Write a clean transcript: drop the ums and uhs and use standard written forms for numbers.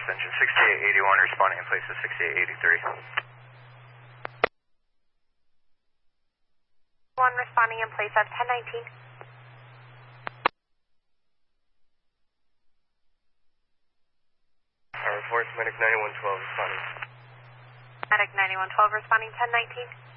engine 6881 responding in place of 6883. 1 responding in place of 1019. Reports, Medic 9112 responding. Medic 9112 responding 1019.